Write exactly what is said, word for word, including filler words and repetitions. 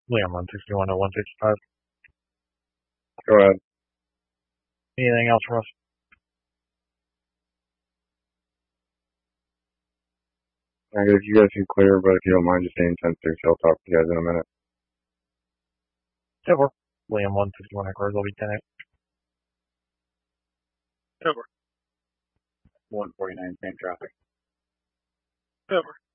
Liam, one sixty-one to one sixty-five. Go ahead. Anything else from us? I guess you guys can clear, but if you don't mind just staying ten six, I'll talk to you guys in a minute. Over. Liam, one sixty-one headquarters, will be ten eight. Over. one forty-nine, same traffic. Over.